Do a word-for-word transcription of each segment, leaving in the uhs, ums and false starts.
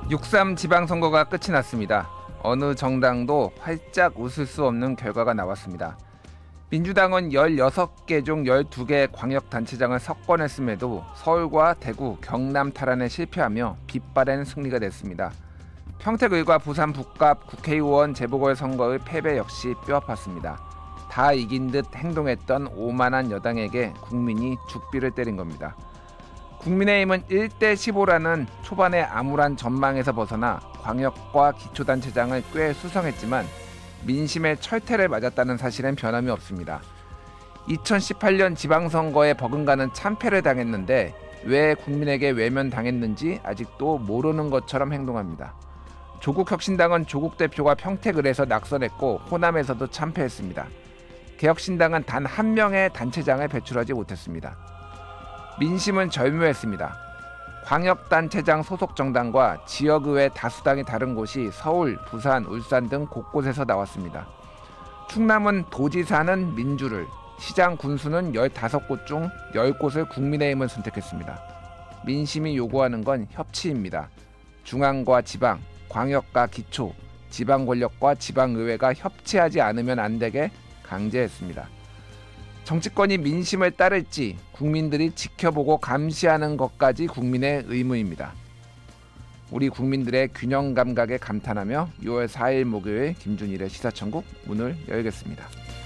육삼 지방선거가 끝이 났습니다. 어느 정당도 활짝 웃을 수 없는 결과가 나왔습니다. 민주당은 열여섯 개 중 열두 개 광역단체장을 석권했음에도 서울과 대구, 경남 탈환에 실패하며 빗발엔 승리가 됐습니다. 평택을과 부산 북갑 국회의원 재보궐선거의 패배 역시 뼈아팠습니다. 다 이긴 듯 행동했던 오만한 여당에게 국민이 죽비를 때린 겁니다. 국민의힘은 일 대 십오라는 초반에 암울한 전망에서 벗어나 광역과 기초단체장을 꽤 수성했지만 민심의 철퇴를 맞았다는 사실엔 변함이 없습니다. 이천십팔 년 지방선거에 버금가는 참패를 당했는데 왜 국민에게 외면당했는지 아직도 모르는 것처럼 행동합니다. 조국혁신당은 조국 대표가 평택을에서 낙선했고 호남에서도 참패했습니다. 개혁신당은 단 한 명의 단체장을 배출하지 못했습니다. 민심은 절묘했습니다. 광역단체장 소속 정당과 지역의회 다수당이 다른 곳이 서울, 부산, 울산 등 곳곳에서 나왔습니다. 충남은 도지사는 민주를, 시장 군수는 열다섯 곳 중 열 곳을 국민의힘을 선택했습니다. 민심이 요구하는 건 협치입니다. 중앙과 지방, 광역과 기초, 지방 권력과 지방의회가 협치하지 않으면 안 되게 강제했습니다. 정치권이 민심을 따를지 국민들이 지켜보고 감시하는 것까지 국민의 의무입니다. 우리 국민들의 균형 감각에 감탄하며 유월 사일 목요일 김준일의 시사천국 문을 열겠습니다.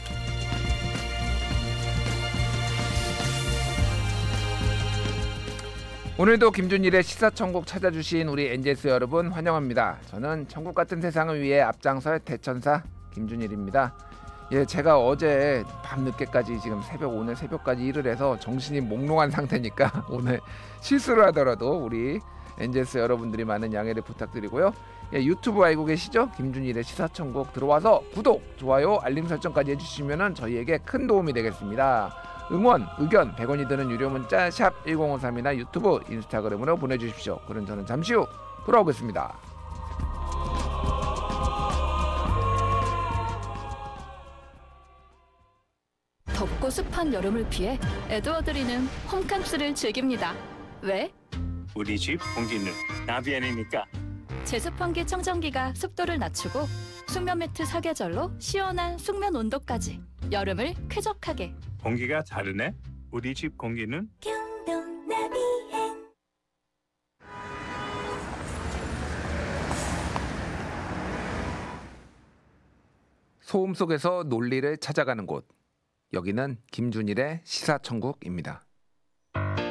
오늘도 김준일의 시사천국 찾아주신 우리 엔제스 여러분 환영합니다. 저는 천국 같은 세상을 위해 앞장설 대천사 김준일입니다. 예, 제가 어제 밤늦게까지 지금 새벽 오늘 새벽까지 일을 해서 정신이 몽롱한 상태니까 오늘 실수를 하더라도 우리 엔제스 여러분들이 많은 양해를 부탁드리고요. 예, 유튜브 알고 계시죠? 김준일의 시사천국 들어와서 구독, 좋아요, 알림 설정까지 해주시면 저희에게 큰 도움이 되겠습니다. 응원, 의견 백 원이 드는 유료 문자 샵 일공오삼이나 유튜브, 인스타그램으로 보내주십시오. 그럼 저는 잠시 후 돌아오겠습니다. 덥고 습한 여름을 피해 에드워드리는 홈캉스를 즐깁니다. 왜? 우리 집 공기는 나비안이니까. 제습환기 청정기가 습도를 낮추고 숙면 매트 사계절로 시원한 숙면 온도까지 여름을 쾌적하게. 공기가 다르네. 우리 집 공기는 경동 나비엔 소음 속에서 논리를 찾아가는 곳. 여기는 김준일의 시사천국입니다.